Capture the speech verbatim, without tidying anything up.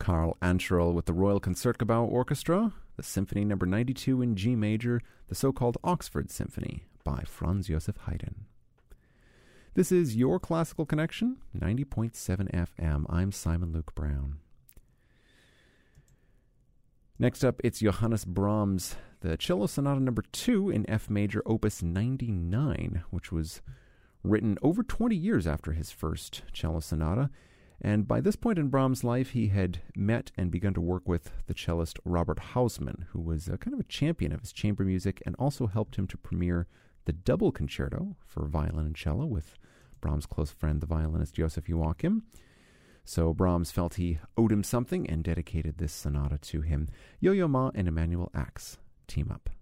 Carl Ancherl with the Royal Concertgebouw Orchestra, the Symphony Number ninety-two in G major, the so-called Oxford Symphony by Franz Joseph Haydn. This is Your Classical Connection, ninety point seven F M. I'm Simon Luke Brown. Next up, it's Johannes Brahms, the Cello Sonata Number two in F major, Opus ninety-nine, which was written over twenty years after his first cello sonata. And by this point in Brahms' life, he had met and begun to work with the cellist Robert Hausmann, who was a kind of a champion of his chamber music and also helped him to premiere the double concerto for violin and cello with Brahms' close friend, the violinist Joseph Joachim. So Brahms felt he owed him something and dedicated this sonata to him. Yo-Yo Ma and Emanuel Ax team up.